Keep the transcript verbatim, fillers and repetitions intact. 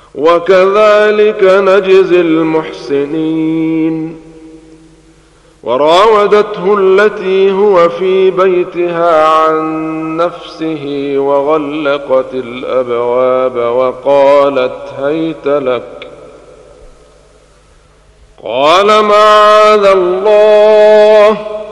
وكذلك نجزي المحسنين. وراودته التي هو في بيتها عن نفسه وغلقت الأبواب وقالت هيت لك، قال معاذ الله